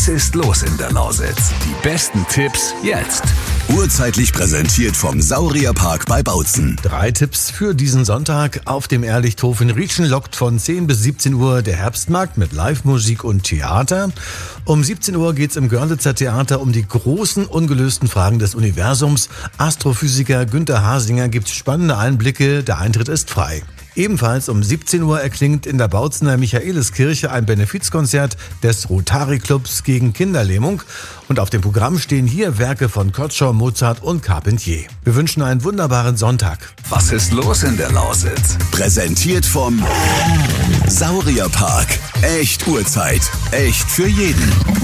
Was ist los in der Lausitz? Die besten Tipps jetzt. Urzeitlich präsentiert vom Saurierpark bei Bautzen. 3 Tipps für diesen Sonntag. Auf dem Ehrlichthof in Rietschen lockt von 10 bis 17 Uhr der Herbstmarkt mit Live-Musik und Theater. Um 17 Uhr geht's im Görlitzer Theater um die großen, ungelösten Fragen des Universums. Astrophysiker Günther Hasinger gibt spannende Einblicke. Der Eintritt ist frei. Ebenfalls um 17 Uhr erklingt in der Bautzener Michaeliskirche ein Benefizkonzert des Rotary Clubs gegen Kinderlähmung. Und auf dem Programm stehen hier Werke von Kotschow, Mozart und Carpentier. Wir wünschen einen wunderbaren Sonntag. Was ist los in der Lausitz? Präsentiert vom Saurierpark. Echt Urzeit. Echt für jeden.